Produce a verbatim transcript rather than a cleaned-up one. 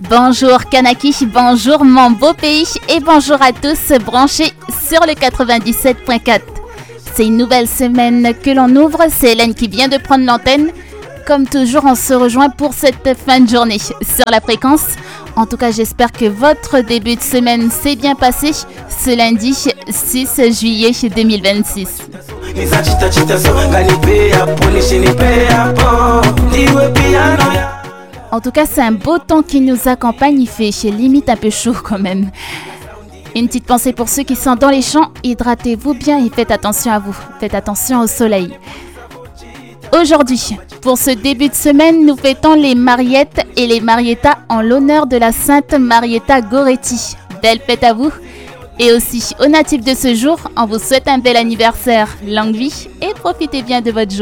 Bonjour Kanaki, bonjour mon beau pays et bonjour à tous branchés sur le quatre-vingt-dix-sept point quatre. C'est une nouvelle semaine que l'on ouvre, c'est Hélène qui vient de prendre l'antenne. Comme toujours, on se rejoint pour cette fin de journée sur la fréquence. En tout cas, j'espère que votre début de semaine s'est bien passé ce lundi six juillet deux mille vingt-six. En tout cas, c'est un beau temps qui nous accompagne. Il fait chez limite un peu chaud quand même. Une petite pensée pour ceux qui sont dans les champs. Hydratez-vous bien et faites attention à vous. Faites attention au soleil. Aujourd'hui, pour ce début de semaine, nous fêtons les Mariettes et les Marietta en l'honneur de la Sainte Marietta Goretti. Belle fête à vous. Et aussi aux natifs de ce jour, on vous souhaite un bel anniversaire. Longue vie et profitez bien de votre jour.